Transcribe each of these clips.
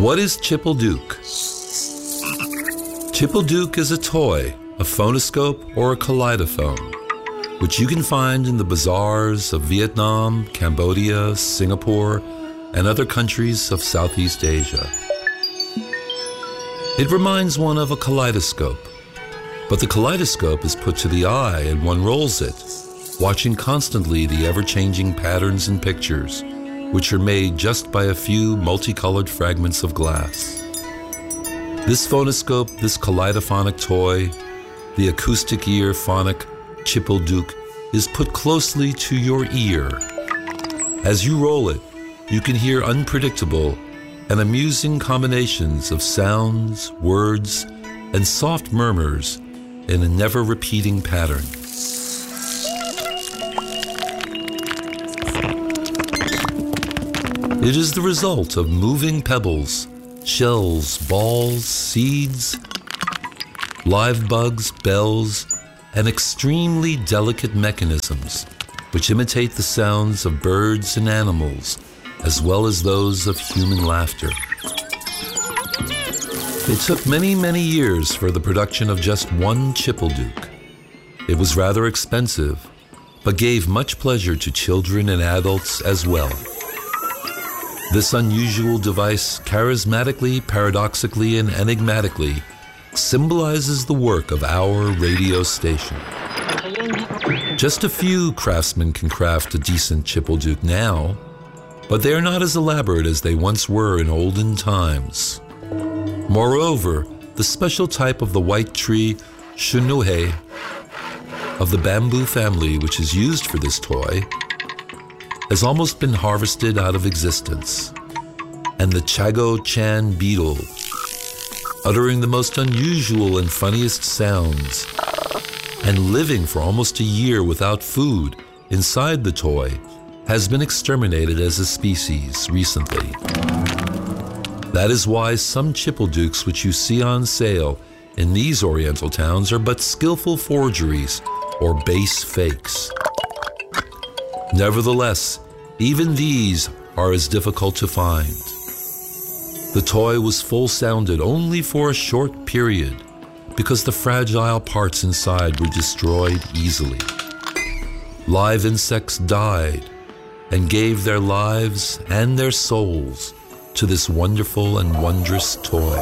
What is Chipolduke? Chipolduke is a toy, a phonoscope, or a kaleidophone, which you can find in the bazaars of Vietnam, Cambodia, Singapore, and other countries of Southeast Asia. It reminds one of a kaleidoscope, but the kaleidoscope is put to the eye and one rolls it, watching constantly the ever-changing patterns and pictures, which are made just by a few multicolored fragments of glass. This phonoscope, this kaleidophonic toy, the acoustic ear phonic Chipolduke, is put closely to your ear. As you roll it, you can hear unpredictable and amusing combinations of sounds, words, and soft murmurs in a never-repeating pattern. It is the result of moving pebbles, shells, balls, seeds, live bugs, bells, and extremely delicate mechanisms which imitate the sounds of birds and animals, as well as those of human laughter. It took many, many years for the production of just one Chipolduke. It was rather expensive, but gave much pleasure to children and adults as well. This unusual device, charismatically, paradoxically, and enigmatically, symbolizes the work of our radio station. Just a few craftsmen can craft a decent Chipolduke now, but they are not as elaborate as they once were in olden times. Moreover, the special type of the white tree Shunuhe of the bamboo family, which is used for this toy, has almost been harvested out of existence, and the Chago Chan beetle, uttering the most unusual and funniest sounds, and living for almost a year without food inside the toy, has been exterminated as a species recently. That is why some Chipoldukes which you see on sale in these Oriental towns are but skillful forgeries or base fakes. Nevertheless, even these are as difficult to find. The toy was full-sounded only for a short period because the fragile parts inside were destroyed easily. Live insects died and gave their lives and their souls to this wonderful and wondrous toy.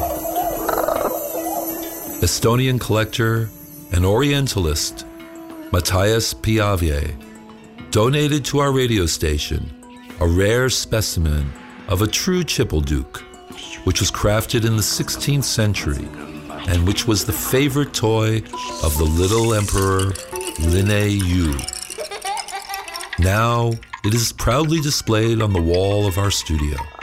Estonian collector and Orientalist Matthias Piavier donated to our radio station a rare specimen of a true Chipolduke, which was crafted in the 16th century and which was the favorite toy of the little Emperor Linne Yu. Now it is proudly displayed on the wall of our studio.